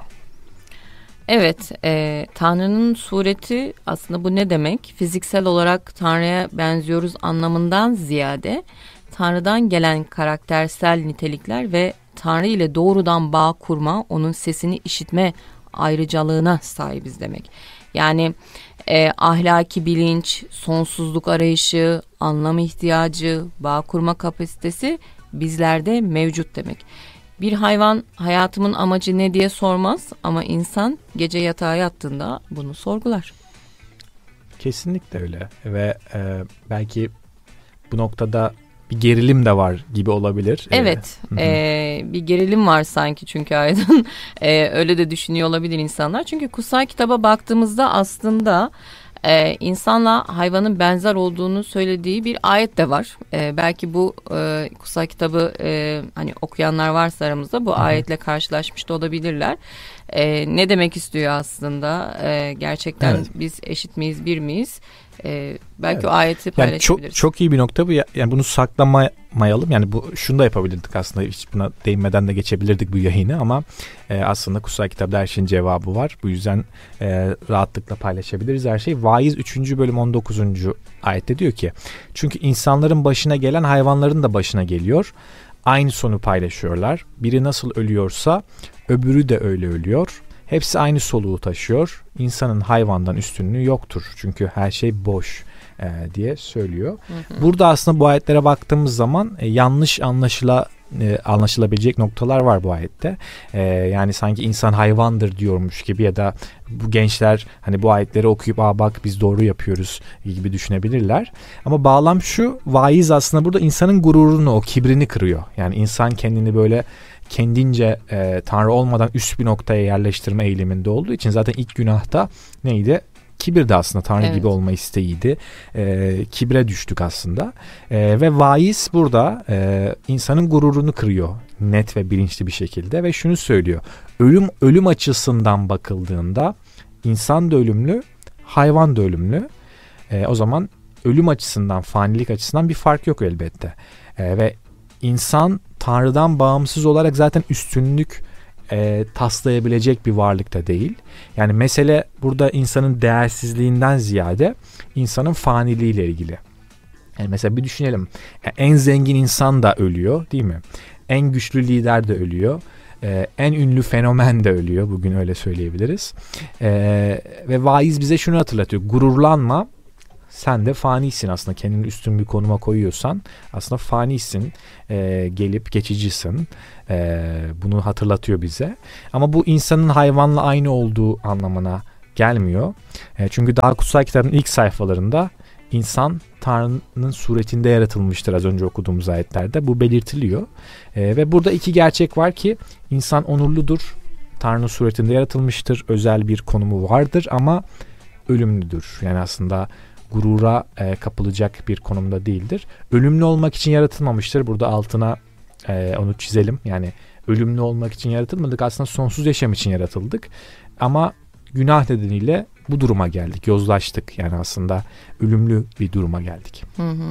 Evet, Tanrı'nın sureti aslında bu ne demek? Fiziksel olarak Tanrı'ya benziyoruz anlamından ziyade Tanrı'dan gelen karaktersel nitelikler ve Tanrı ile doğrudan bağ kurma, onun sesini işitme ayrıcalığına sahibiz demek. Yani ahlaki bilinç, sonsuzluk arayışı, anlam ihtiyacı, bağ kurma kapasitesi bizlerde mevcut demek. Bir hayvan hayatımın amacı ne diye sormaz ama insan gece yatağa yattığında bunu sorgular. Kesinlikle öyle ve belki bu noktada bir gerilim de var gibi olabilir. Evet, bir gerilim var sanki çünkü Aydın öyle de düşünüyor olabilir insanlar. Çünkü kutsal kitaba baktığımızda aslında insanla hayvanın benzer olduğunu söylediği bir ayet de var. Belki bu kutsal kitabı hani okuyanlar varsa aramızda bu ayetle karşılaşmış da olabilirler. Ne demek istiyor aslında? Gerçekten biz eşit miyiz, bir miyiz? Belki o ayeti paylaşabiliriz. Yani çok iyi bir nokta bu. Yani bunu saklamayalım. Yani şunu da yapabilirdik aslında. Hiç buna değinmeden de geçebilirdik bu yayını ama aslında kutsal kitapta her şeyin cevabı var. Bu yüzden rahatlıkla paylaşabiliriz her şeyi. Vaiz 3. bölüm 19. ayette diyor ki çünkü insanların başına gelen hayvanların da başına geliyor. Aynı sonu paylaşıyorlar. Biri nasıl ölüyorsa öbürü de öyle ölüyor. Hepsi aynı soluğu taşıyor. İnsanın hayvandan üstünlüğü yoktur. Çünkü her şey boş diye söylüyor. Burada aslında bu ayetlere baktığımız zaman yanlış anlaşılabilecek noktalar var bu ayette. Yani sanki insan hayvandır diyormuş gibi ya da bu gençler hani bu ayetleri okuyup bak biz doğru yapıyoruz gibi düşünebilirler. Ama bağlam şu, vaiz aslında burada insanın gururunu, o kibrini kırıyor. Yani insan kendini böyle kendince Tanrı olmadan üst bir noktaya yerleştirme eğiliminde olduğu için zaten ilk günahta neydi? Kibir de aslında Tanrı gibi olma isteğiydi. Kibre düştük aslında. Ve vaiz burada insanın gururunu kırıyor net ve bilinçli bir şekilde ve şunu söylüyor. Ölüm açısından bakıldığında insan da ölümlü, hayvan da ölümlü. O zaman ölüm açısından, fanilik açısından bir fark yok elbette. Ve insan Tanrı'dan bağımsız olarak zaten üstünlük taslayabilecek bir varlık da değil. Yani mesele burada insanın değersizliğinden ziyade insanın faniliğiyle ilgili. Yani mesela bir düşünelim. En zengin insan da ölüyor, değil mi? En güçlü lider de ölüyor. En ünlü fenomen de ölüyor. Bugün öyle söyleyebiliriz. Ve vaiz bize şunu hatırlatıyor. Gururlanma. Sen de fanisin aslında. Kendini üstün bir konuma koyuyorsan aslında fanisin. Gelip geçicisin. Bunu hatırlatıyor bize. Ama bu insanın hayvanla aynı olduğu anlamına gelmiyor. Çünkü daha kutsal kitabın ilk sayfalarında insan Tanrı'nın suretinde yaratılmıştır az önce okuduğumuz ayetlerde. Bu belirtiliyor. Ve burada iki gerçek var ki insan onurludur, Tanrı'nın suretinde yaratılmıştır. Özel bir konumu vardır ama ölümlüdür. Yani aslında gurura kapılacak bir konumda değildir. Ölümlü olmak için yaratılmamıştır. Burada altına onu çizelim. Yani ölümlü olmak için yaratılmadık. Aslında sonsuz yaşam için yaratıldık. Ama günah nedeniyle bu duruma geldik. Yozlaştık. Yani aslında ölümlü bir duruma geldik.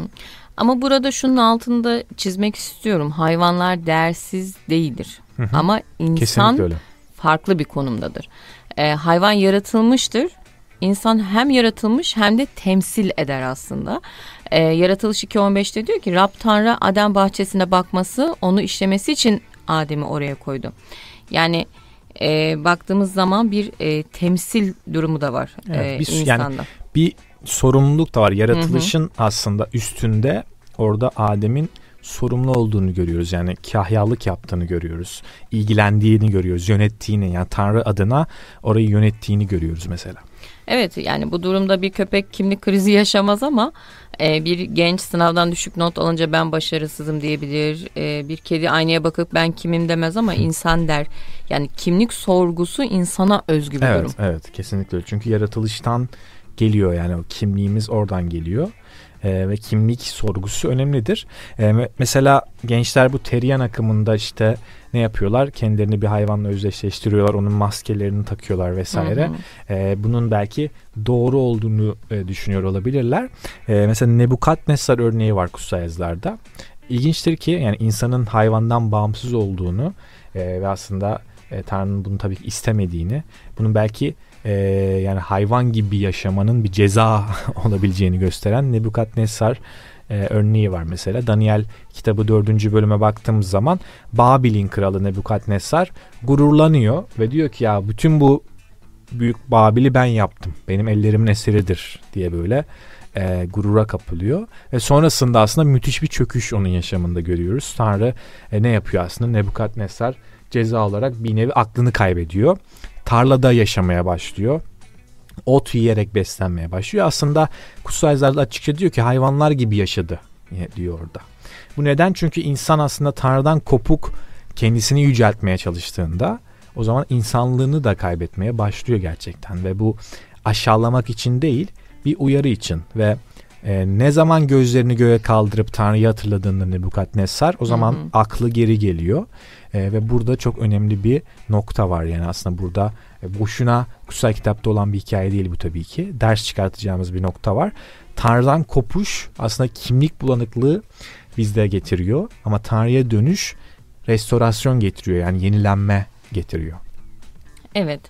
Ama burada şunun altında çizmek istiyorum. Hayvanlar değersiz değildir. Ama insan farklı bir konumdadır. Hayvan yaratılmıştır. İnsan hem yaratılmış hem de temsil eder aslında. Yaratılış 2.15'te diyor ki Rab Tanrı Adem bahçesine bakması, onu işlemesi için Adem'i oraya koydu. Yani baktığımız zaman bir temsil durumu da var insanda. Yani bir sorumluluk da var. Yaratılışın aslında üstünde orada Adem'in sorumlu olduğunu görüyoruz. Yani kahyalık yaptığını görüyoruz. İlgilendiğini görüyoruz. Yönettiğini, yani Tanrı adına orayı yönettiğini görüyoruz mesela. Evet, yani bu durumda bir köpek kimlik krizi yaşamaz ama bir genç sınavdan düşük not alınca ben başarısızım diyebilir. Bir kedi aynaya bakıp ben kimim demez ama insan der. Yani kimlik sorgusu insana özgü bir durum. Evet, kesinlikle öyle. Çünkü yaratılıştan geliyor, yani o kimliğimiz oradan geliyor. Ve kimlik sorgusu önemlidir. Mesela gençler bu Terrien akımında işte ne yapıyorlar? Kendilerini bir hayvanla özdeşleştiriyorlar. Onun maskelerini takıyorlar vesaire. Bunun belki doğru olduğunu düşünüyor olabilirler. Mesela Nebukadnezar örneği var kutsal yazılarda. İlginçtir ki yani insanın hayvandan bağımsız olduğunu ve aslında Tanrı'nın bunu tabii ki istemediğini, bunun belki yani hayvan gibi yaşamanın bir ceza olabileceğini gösteren Nebukadnezar örneği var mesela. Daniel kitabı 4. bölüme baktığımız zaman Babil'in kralı Nebukadnezar gururlanıyor ve diyor ki ya bütün bu büyük Babil'i ben yaptım. Benim ellerimin eseridir diye böyle gurura kapılıyor. Ve sonrasında aslında müthiş bir çöküş onun yaşamında görüyoruz. Tanrı ne yapıyor aslında? Nebukadnezar ceza olarak bir nevi aklını kaybediyor. Tarlada yaşamaya başlıyor. Ot yiyerek beslenmeye başlıyor. Aslında kutsal yazılarda açıkça diyor ki hayvanlar gibi yaşadı diyor orada. Bu neden? Çünkü insan aslında Tanrı'dan kopuk kendisini yüceltmeye çalıştığında o zaman insanlığını da kaybetmeye başlıyor gerçekten. Ve bu aşağılamak için değil, bir uyarı için. Ve ne zaman gözlerini göğe kaldırıp Tanrı'yı hatırladığında Nebukadnezar o zaman aklı geri geliyor. Ve burada çok önemli bir nokta var. Yani aslında burada boşuna kutsal kitapta olan bir hikaye değil bu tabii ki. Ders çıkartacağımız bir nokta var. Tanrı'dan kopuş aslında kimlik bulanıklığı bizde getiriyor. Ama Tanrı'ya dönüş restorasyon getiriyor. Yani yenilenme getiriyor. Evet.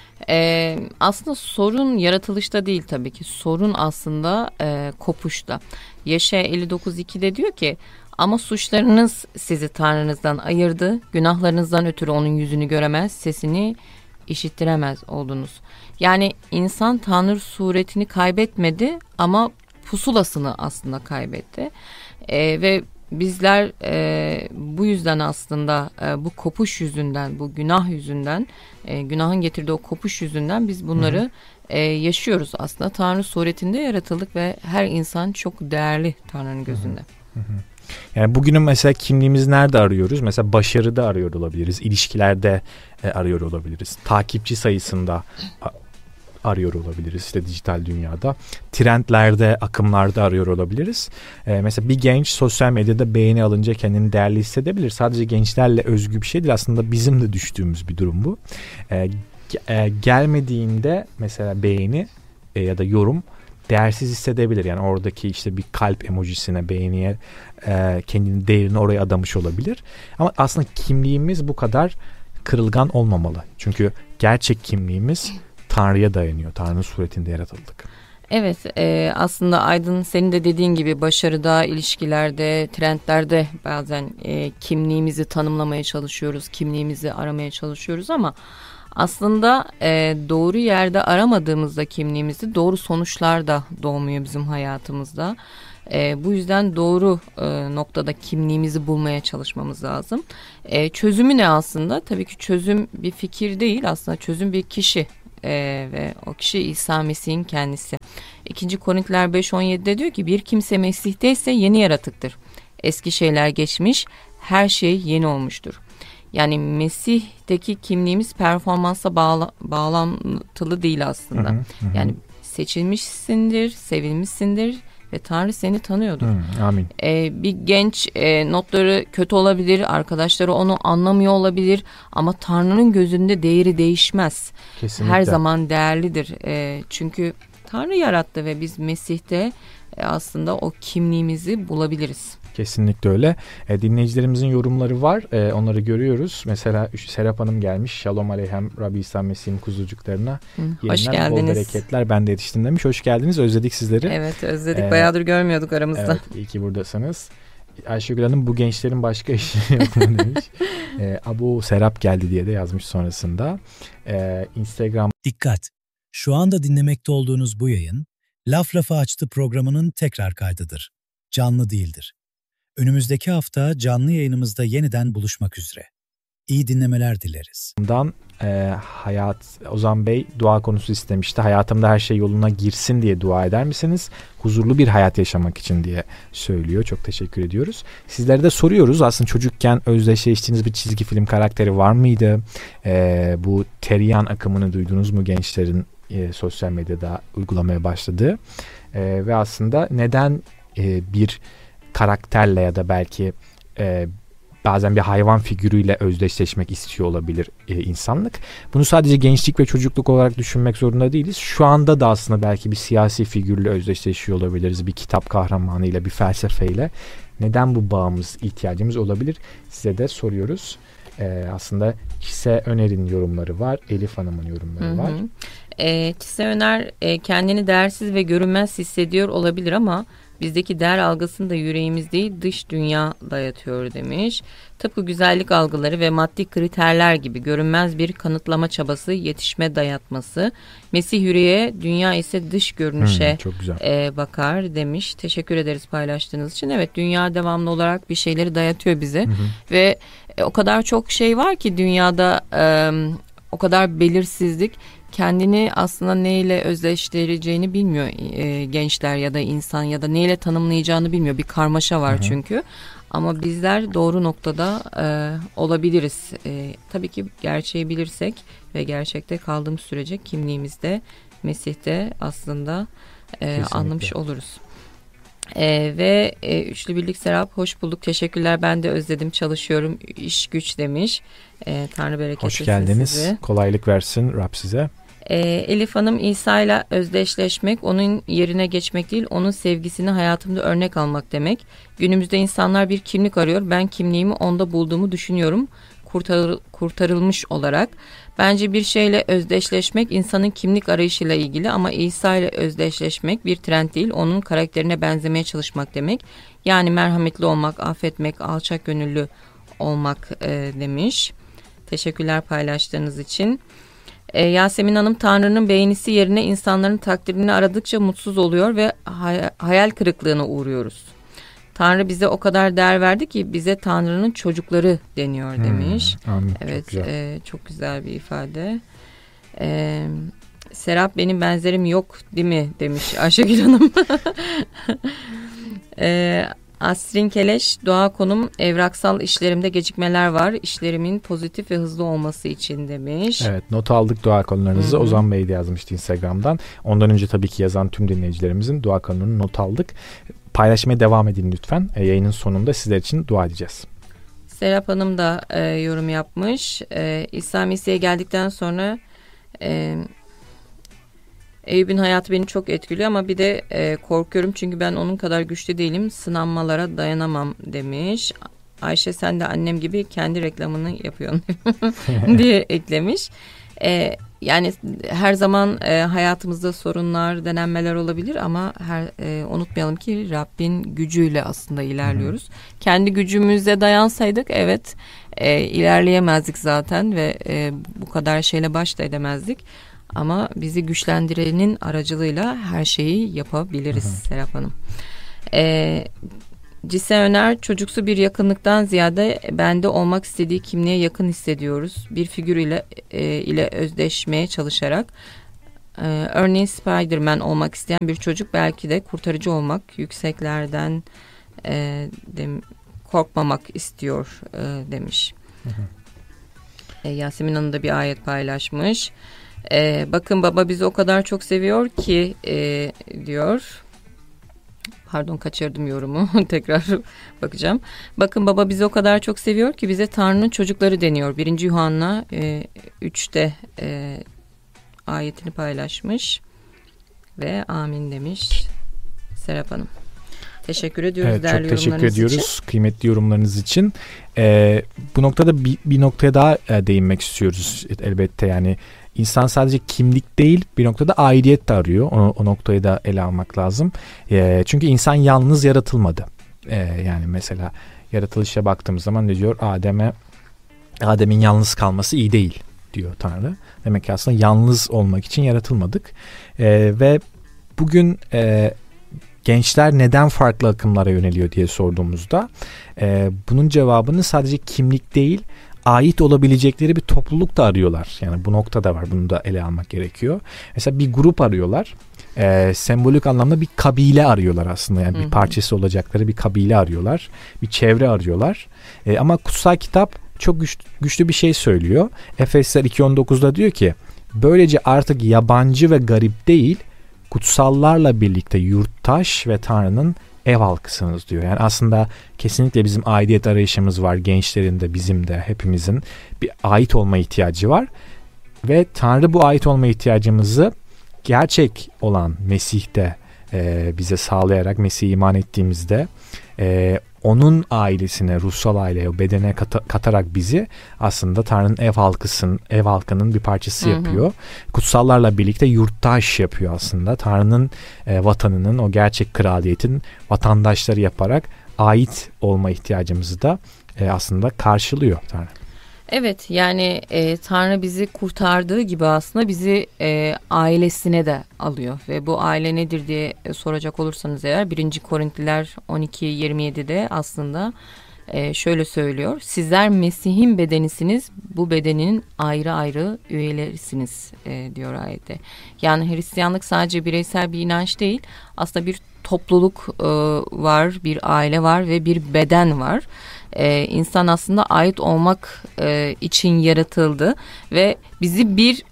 Aslında sorun yaratılışta değil tabii ki. Sorun aslında kopuşta. Yaşaya 59.2'de diyor ki ama suçlarınız sizi Tanrınızdan ayırdı. Günahlarınızdan ötürü onun yüzünü göremez, sesini işittiremez oldunuz. Yani insan Tanrı suretini kaybetmedi ama pusulasını aslında kaybetti. Ve bizler bu yüzden aslında bu kopuş yüzünden, bu günah yüzünden, günahın getirdiği o kopuş yüzünden biz bunları yaşıyoruz aslında. Tanrı suretinde yaratıldık ve her insan çok değerli Tanrı'nın gözünde. Yani bugünün mesela kimliğimizi nerede arıyoruz? Mesela başarıda arıyor olabiliriz, ilişkilerde arıyor olabiliriz, takipçi sayısında arıyor olabiliriz işte dijital dünyada. Trendlerde, akımlarda arıyor olabiliriz. Mesela bir genç sosyal medyada beğeni alınca kendini değerli hissedebilir. Sadece gençlerle özgü bir şey değil. Aslında bizim de düştüğümüz bir durum bu. Gelmediğinde mesela beğeni ya da yorum değersiz hissedebilir. Yani oradaki işte bir kalp emojisine, beğeniye kendini değerini oraya adamış olabilir. Ama aslında kimliğimiz bu kadar kırılgan olmamalı. Çünkü gerçek kimliğimiz Tanrı'ya dayanıyor. Tanrı'nın suretinde yaratıldık. Evet, aslında Aydın senin de dediğin gibi başarıda, ilişkilerde, trendlerde bazen kimliğimizi tanımlamaya çalışıyoruz, kimliğimizi aramaya çalışıyoruz ama aslında doğru yerde aramadığımızda kimliğimizi doğru sonuçlar da doğmuyor bizim hayatımızda. Bu yüzden doğru noktada kimliğimizi bulmaya çalışmamız lazım. Çözümü ne aslında? Tabii ki çözüm bir fikir değil, aslında çözüm bir kişi. Ve o kişi İsa Mesih'in kendisi. 2. Korintiler 5.17'de diyor ki bir kimse Mesih'teyse yeni yaratıktır. Eski şeyler geçmiş, her şey yeni olmuştur. Yani Mesih'teki kimliğimiz performansa bağlantılı değil aslında. Yani seçilmişsindir, sevilmişsindir ve Tanrı seni tanıyordur. Amin. Bir genç notları kötü olabilir, arkadaşları onu anlamıyor olabilir ama Tanrı'nın gözünde değeri değişmez. Kesinlikle. Her zaman değerlidir. Çünkü Tanrı yarattı ve biz Mesih'te aslında o kimliğimizi bulabiliriz. Kesinlikle öyle. Dinleyicilerimizin yorumları var. Onları görüyoruz. Mesela Serap Hanım gelmiş. Şalom aleyhem Rabbi İsa Mesih'in kuzucuklarına. Hoş geldiniz. Bol bereketler. Ben de yetiştim demiş. Hoş geldiniz. Özledik sizleri. Evet özledik. Bayağıdır görmüyorduk aramızda. Evet, iyi ki buradasınız. Ayşegül Hanım bu gençlerin başka işi yok mu demiş. Abu Serap geldi diye de yazmış sonrasında. Instagram. Dikkat! Şu anda dinlemekte olduğunuz bu yayın, Laf Lafı Açtı programının tekrar kaydıdır. Canlı değildir. Önümüzdeki hafta canlı yayınımızda yeniden buluşmak üzere. İyi dinlemeler dileriz. Ozan Bey dua konusu istemişti. Hayatımda her şey yoluna girsin diye dua eder misiniz? Huzurlu bir hayat yaşamak için diye söylüyor. Çok teşekkür ediyoruz. Sizlere de soruyoruz. Aslında çocukken özdeşleştiğiniz bir çizgi film karakteri var mıydı? Bu Teryan akımını duydunuz mu gençlerin sosyal medyada uygulamaya başladığı? Ve aslında neden bir karakterle ya da belki bazen bir hayvan figürüyle özdeşleşmek istiyor olabilir insanlık. Bunu sadece gençlik ve çocukluk olarak düşünmek zorunda değiliz. Şu anda da aslında belki bir siyasi figürle özdeşleşiyor olabiliriz. Bir kitap kahramanıyla, bir felsefeyle. Neden bu bağımız, ihtiyacımız olabilir? Size de soruyoruz. Aslında Çise Öner'in yorumları var. Elif Hanım'ın yorumları var. Çise Öner kendini değersiz ve görünmez hissediyor olabilir ama bizdeki değer algısını da yüreğimiz değil dış dünya dayatıyor demiş. Tıpkı güzellik algıları ve maddi kriterler gibi görünmez bir kanıtlama çabası, yetişme dayatması. Mesih yüreğe, dünya ise dış görünüşe bakar demiş. Teşekkür ederiz paylaştığınız için. Evet, dünya devamlı olarak bir şeyleri dayatıyor bize. Ve o kadar çok şey var ki dünyada, o kadar belirsizlik. Kendini aslında neyle özdeştireceğini bilmiyor gençler ya da insan ya da neyle tanımlayacağını bilmiyor. Bir karmaşa var çünkü. Ama bizler doğru noktada olabiliriz. Tabii ki gerçeği bilirsek ve gerçekte kaldığımız sürece kimliğimizde Mesih'te aslında anlamış oluruz. Ve Üçlü Birlik Serap hoş bulduk, teşekkürler, ben de özledim, çalışıyorum, iş güç demiş. Tanrı bereket hoş geldiniz sizi. Kolaylık versin Rab size. Elif Hanım, İsa ile özdeşleşmek onun yerine geçmek değil, onun sevgisini hayatımda örnek almak demek. Günümüzde insanlar bir kimlik arıyor, ben kimliğimi onda bulduğumu düşünüyorum, kurtarılmış olarak. Bence bir şeyle özdeşleşmek insanın kimlik arayışıyla ilgili ama İsa ile özdeşleşmek bir trend değil, onun karakterine benzemeye çalışmak demek. Yani merhametli olmak, affetmek, alçak gönüllü olmak demiş. Teşekkürler paylaştığınız için. Yasemin Hanım, Tanrı'nın beğenisi yerine insanların takdirini aradıkça mutsuz oluyor ve hayal kırıklığına uğruyoruz. Tanrı bize o kadar değer verdi ki bize Tanrı'nın çocukları deniyor demiş. Amin. Evet, çok güzel. Çok güzel bir ifade. Serap, benim benzerim yok değil mi demiş Ayşegül Hanım. Asrin Keleş, dua konum evraksal işlerimde gecikmeler var. İşlerimin pozitif ve hızlı olması için demiş. Evet, not aldık dua konularınızı. Ozan Bey de yazmıştı Instagram'dan. Ondan önce tabii ki yazan tüm dinleyicilerimizin dua konularını not aldık. Paylaşmaya devam edin lütfen. Yayının sonunda sizler için dua edeceğiz. Serap Hanım da yorum yapmış. İsa Mesih'e geldikten sonra Eyüp'ün hayatı beni çok etkiliyor ama bir de korkuyorum çünkü ben onun kadar güçlü değilim. Sınanmalara dayanamam demiş. Ayşe, sen de annem gibi kendi reklamını yapıyorsun diye eklemiş. Yani her zaman hayatımızda sorunlar, denenmeler olabilir ama unutmayalım ki Rabbin gücüyle aslında ilerliyoruz. Kendi gücümüze dayansaydık evet ilerleyemezdik zaten ve bu kadar şeyle baş da edemezdik. Ama bizi güçlendirenin aracılığıyla her şeyi yapabiliriz Serap Hanım. Cise Öner, çocuksu bir yakınlıktan ziyade bende olmak istediği kimliğe yakın hissediyoruz. Bir figür ile özdeşmeye çalışarak. Örneğin Spider-Man olmak isteyen bir çocuk belki de kurtarıcı olmak, yükseklerden korkmamak istiyor demiş. Yasemin Hanım da bir ayet paylaşmış. Bakın baba bizi o kadar çok seviyor ki diyor. Pardon, kaçırdım yorumu. Tekrar bakacağım. Bakın baba bizi o kadar çok seviyor ki bize Tanrı'nın çocukları deniyor. 1. Yuhanna 3'te ayetini paylaşmış ve amin demiş Serap Hanım. Teşekkür ediyoruz, evet, değerli çok teşekkür ediyoruz için. Kıymetli yorumlarınız için. Bu noktada bir noktaya daha değinmek istiyoruz elbette. Yani insan sadece kimlik değil, bir noktada aidiyet de arıyor. O noktayı da ele almak lazım. Çünkü insan yalnız yaratılmadı. Yani mesela yaratılışa baktığımız zaman ne diyor? Adem'in yalnız kalması iyi değil diyor Tanrı. Demek ki aslında yalnız olmak için yaratılmadık. Ve bugün gençler neden farklı akımlara yöneliyor diye sorduğumuzda bunun cevabını sadece kimlik değil, ait olabilecekleri bir topluluk da arıyorlar. Yani bu nokta da var. Bunu da ele almak gerekiyor. Mesela bir grup arıyorlar. Sembolik anlamda bir kabile arıyorlar aslında. Yani bir parçası olacakları bir kabile arıyorlar. Bir çevre arıyorlar. Ama kutsal kitap çok güçlü bir şey söylüyor. Efesler 2.19'da diyor ki böylece artık yabancı ve garip değil, kutsallarla birlikte yurttaş ve Tanrı'nın ev halkısınız diyor. Yani aslında kesinlikle bizim aidiyet arayışımız var. Gençlerin de, bizim de, hepimizin bir ait olma ihtiyacı var. Ve Tanrı bu ait olma ihtiyacımızı gerçek olan Mesih'te bize sağlayarak, Mesih'e iman ettiğimizde onun ailesine, ruhsal aileye, o bedene katarak bizi aslında Tanrı'nın ev halkının bir parçası yapıyor. Kutsallarla birlikte yurttaş yapıyor aslında. Tanrı'nın vatanının, o gerçek kraliyetin vatandaşları yaparak ait olma ihtiyacımızı da aslında karşılıyor Tanrı. Evet, yani Tanrı bizi kurtardığı gibi aslında bizi ailesine de alıyor ve bu aile nedir diye soracak olursanız eğer 1. Korintliler 12:27'de aslında şöyle söylüyor: sizler Mesih'in bedenisiniz, bu bedenin ayrı ayrı üyelerisiniz diyor ayette. Yani Hristiyanlık sadece bireysel bir inanç değil, aslında bir topluluk var, bir aile var ve bir beden var. İnsan aslında ait olmak için yaratıldı ve bizi bir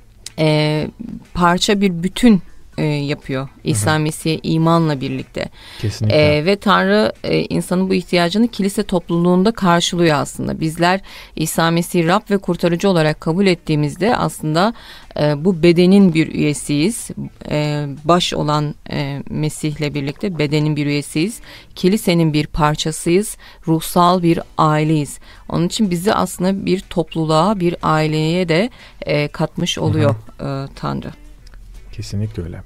parça, bir bütün yapıyor İsa Mesih'e imanla birlikte. Kesinlikle. Ve Tanrı insanın bu ihtiyacını kilise topluluğunda karşılıyor aslında. Bizler İsa Mesih'i Rab ve kurtarıcı olarak kabul ettiğimizde aslında bu bedenin bir üyesiyiz. Baş olan Mesih'le birlikte bedenin bir üyesiyiz. Kilisenin bir parçasıyız. Ruhsal bir aileyiz. Onun için bizi aslında bir topluluğa, bir aileye de katmış oluyor Tanrı. Kesinlikle öyle.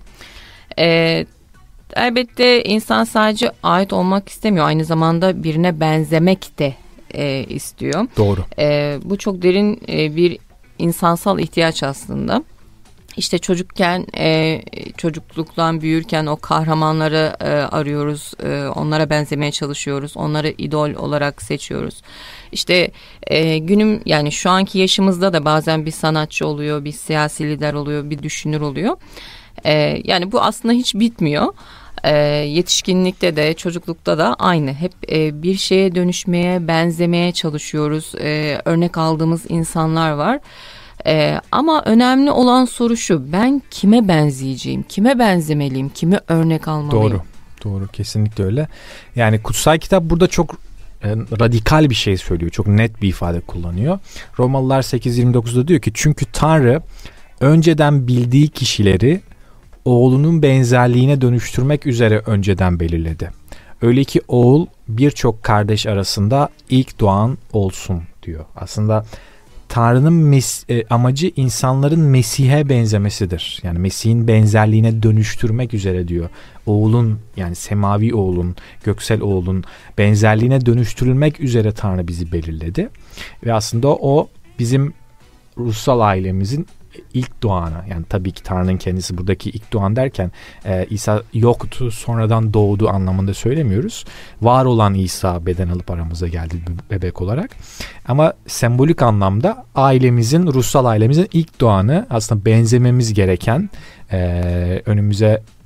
Elbette insan sadece ait olmak istemiyor. Aynı zamanda birine benzemek de istiyor. Doğru. Bu çok derin bir insansal ihtiyaç aslında. İşte çocukken, çocukluktan büyürken o kahramanları arıyoruz. Onlara benzemeye çalışıyoruz. Onları idol olarak seçiyoruz. İşte yani şu anki yaşımızda da bazen bir sanatçı oluyor, bir siyasi lider oluyor, bir düşünür oluyor. Yani bu aslında hiç bitmiyor. Yetişkinlikte de, çocuklukta da aynı. Hep bir şeye dönüşmeye, benzemeye çalışıyoruz. Örnek aldığımız insanlar var. Ama önemli olan soru şu: ben kime benzeyeceğim, kime benzemeliyim, kimi örnek almalıyım? Doğru, kesinlikle öyle. Yani kutsal kitap burada çok radikal bir şey söylüyor, çok net bir ifade kullanıyor. Romalılar 8:29'da diyor ki çünkü Tanrı önceden bildiği kişileri oğlunun benzerliğine dönüştürmek üzere önceden belirledi. Öyle ki oğul birçok kardeş arasında ilk doğan olsun diyor. Aslında Tanrı'nın amacı insanların Mesih'e benzemesidir. Yani Mesih'in benzerliğine dönüştürmek üzere diyor. Oğlun, yani semavi oğlun, göksel oğlun benzerliğine dönüştürülmek üzere Tanrı bizi belirledi. Ve aslında o bizim ruhsal ailemizin ilk doğanı. Yani tabii ki Tanrı'nın kendisi buradaki ilk doğan derken İsa yoktu, sonradan doğdu anlamında söylemiyoruz. Var olan İsa beden alıp aramıza geldi bebek olarak. Ama sembolik anlamda ruhsal ailemizin ilk doğanı, aslında benzememiz gereken, önümüze